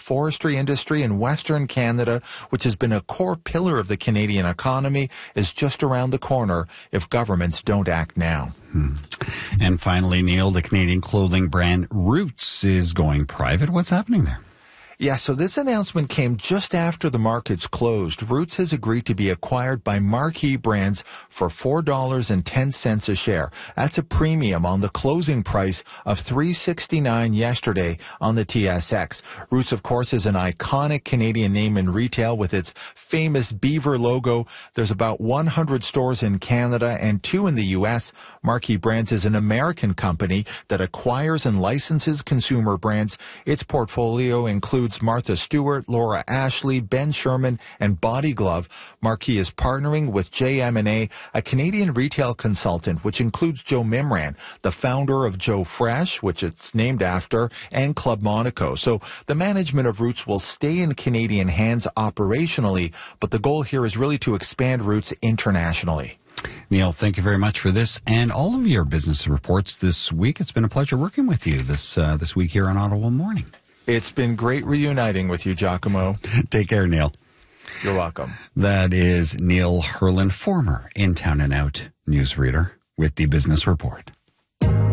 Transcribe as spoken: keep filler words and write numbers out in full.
forestry industry in Western Canada, which has been a core pillar of the Canadian economy, is just around the corner if governments don't act now. Hmm. And finally, Neil, the Canadian clothing brand Roots is going private. What's happening there? Yeah, so this announcement came just after the markets closed. Roots has agreed to be acquired by Marquee Brands for four dollars and ten cents a share. That's a premium on the closing price of three dollars and sixty-nine cents yesterday on the T S X. Roots, of course, is an iconic Canadian name in retail with its famous beaver logo. There's about one hundred stores in Canada and two in the U S. Marquee Brands is an American company that acquires and licenses consumer brands. Its portfolio includes Martha Stewart, Laura Ashley, Ben Sherman, and Body Glove. Marquee is partnering with J M and A, a Canadian retail consultant, which includes Joe Mimran, the founder of Joe Fresh, which it's named after, and Club Monaco. So the management of Roots will stay in Canadian hands operationally, but the goal here is really to expand Roots internationally. Neil, thank you very much for this and all of your business reports this week. It's been a pleasure working with you this uh, this week here on Ottawa Morning. It's been great reuniting with you, Giacomo. Take care, Neil. You're welcome. That is Neil Herland, former In Town and Out newsreader with the Business Report.